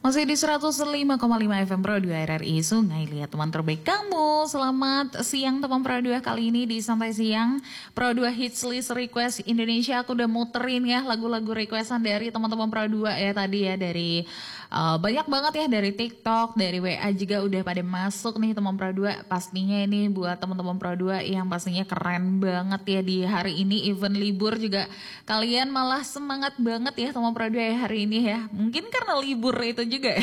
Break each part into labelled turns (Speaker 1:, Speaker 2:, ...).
Speaker 1: Masih di 105,5 FM Pro 2 RRI Sungai Liat, teman terbaik kamu. Selamat siang teman Pro 2. Kali ini di Santai Siang Pro 2 Hits List Request Indonesia. Aku udah muterin ya lagu-lagu requestan dari teman-teman Pro 2 ya tadi ya. Dari banyak banget ya, dari TikTok, dari WA juga udah pada masuk nih teman Pro 2. Pastinya ini buat teman-teman Pro 2 yang pastinya keren banget ya di hari ini. Event libur juga kalian malah semangat banget ya teman Pro 2 ya hari ini ya. Mungkin karena libur itu juga.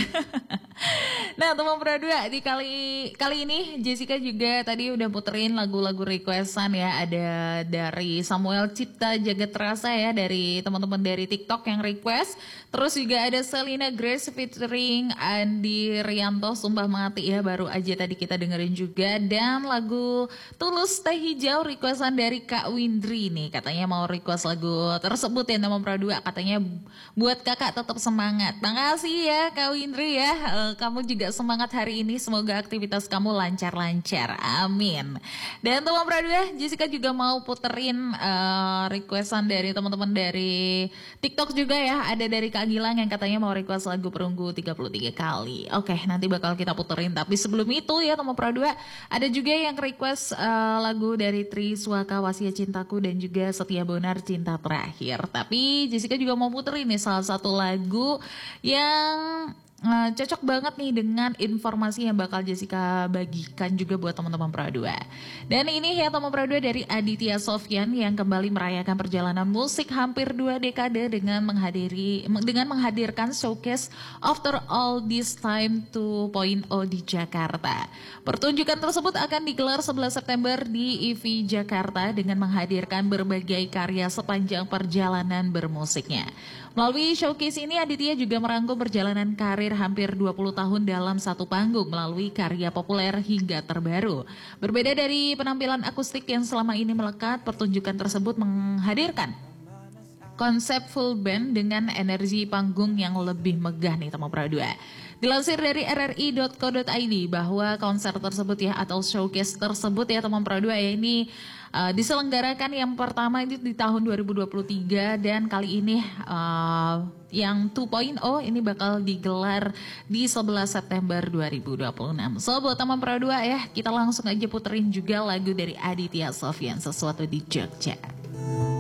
Speaker 1: Nah teman Pro 2 di kali ini Jessica juga tadi udah puterin lagu-lagu requestan ya. Ada dari Samuel Cipta Jagat Rasa ya, dari teman-teman dari TikTok yang request. Terus juga ada Selina Grace featuring Andi Rianto, Sumpah Mati ya, baru aja tadi kita dengerin juga. Dan lagu Tulus Teh Hijau requestan dari Kak Windri nih, katanya mau request lagu tersebut ya teman Pro 2, katanya buat kakak tetap semangat. Makasih ya Kak Windri ya, kamu juga semangat hari ini, semoga aktivitas kamu lancar-lancar, amin. Dan teman Pro 2, Jessica juga mau puterin requestan dari teman-teman dari TikTok juga ya. Ada dari Kak Gilang yang katanya mau request lagu Perunggu 33 kali. Oke, nanti bakal kita puterin, tapi sebelum itu ya teman Pro 2, ada juga yang request lagu dari Tri Suaka Wasia Cintaku dan juga Setia Bonar Cinta Terakhir. Tapi Jessica juga mau puterin nih salah satu lagu yang cocok banget nih dengan informasi yang bakal Jessica bagikan juga buat teman-teman Pro 2. Dan ini ya teman Pro 2 dari Aditya Sofyan yang kembali merayakan perjalanan musik hampir 2 dekade dengan menghadirkan showcase After All This Time 2.0 di Jakarta. Pertunjukan tersebut akan digelar 11 September di IVI Jakarta dengan menghadirkan berbagai karya sepanjang perjalanan bermusiknya. Melalui showcase ini Aditya juga merangkum perjalanan karir hampir 20 tahun dalam satu panggung melalui karya populer hingga terbaru. Berbeda dari penampilan akustik yang selama ini melekat, pertunjukan tersebut menghadirkan konsep full band dengan energi panggung yang lebih megah nih teman Pro 2. Dilansir dari rri.co.id bahwa konser tersebut ya atau showcase tersebut ya teman Pro 2 ya ini diselenggarakan yang pertama itu di tahun 2023 dan kali ini yang 2.0 ini bakal digelar di 11 September 2026. So buat teman Pro 2 ya, kita langsung aja puterin juga lagu dari Aditya Sofyan, Sesuatu di Jogja.